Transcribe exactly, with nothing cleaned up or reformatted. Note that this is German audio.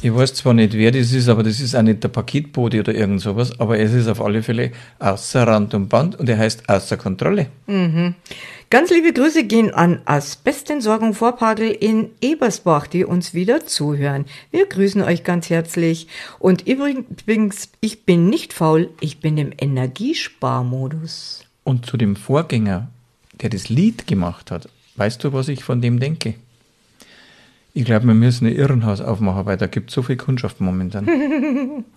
Ich weiß zwar nicht, wer das ist, aber das ist auch nicht der Paketbote oder irgend sowas, aber es ist auf alle Fälle außer Rand und Band und er heißt außer Kontrolle. Mhm. Ganz liebe Grüße gehen an Asbestentsorgung Vorpagel in Ebersbach, die uns wieder zuhören. Wir grüßen euch ganz herzlich. Und übrigens, ich bin nicht faul, ich bin im Energiesparmodus. Und zu dem Vorgänger, der das Lied gemacht hat, weißt du, was ich von dem denke? Ich glaube, wir müssen ein Irrenhaus aufmachen, weil da gibt es so viel Kundschaft momentan.